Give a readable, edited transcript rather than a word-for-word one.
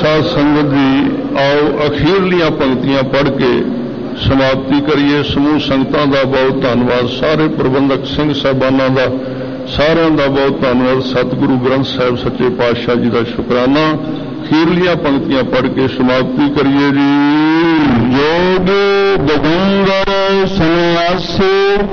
साध संगत जी आओ अखीरलियां पंक्तियां पढ़ के समाप्ति करिए। समूह संगतां दा बहुत धन्नवाद, सारे प्रबंधक सिंह साहबानां दा सारिਆਂ ਦਾ बहुत धन्नवाद। सतगुरु ग्रंथ साहिब सच्चे पातशाह जी का शुकराना। अखीरलियां पंक्तियां पढ़ के समाप्ति करिए जी। योग दिगंबर सन्यासी